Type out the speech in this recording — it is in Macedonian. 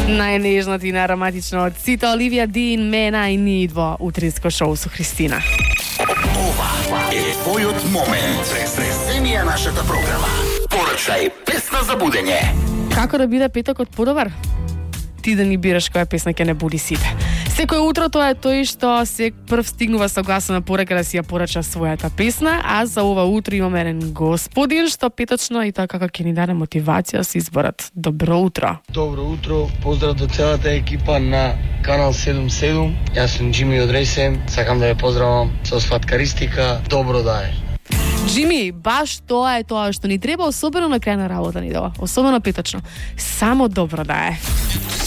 Najnežno in aromatично od Cita, Olivia Dean, Mena in Nidvo utrинско шоу со Христина. Ова е твојот момент. Преземија нашата програма. Порачај песна за будење. Како да биде петокот подобар? Ти да ни бираш која песна ќе не буди сите. Секој утро тоа е тој што се прв стигнува согласно на порека да си ја порача својата песна, а за ова утро имаме еден господин што петочно и така ќе ни даде мотивација со изборот. Добро утро. Добро утро, поздрав до целата екипа на Канал 77. Јас сум Джими од Ресен, сакам да ве поздравам со сваткаристика. Добро да е. Джими, баш тоа е тоа што ни треба, особено на крај на работа ни дава, особено петочно. Само добро да е.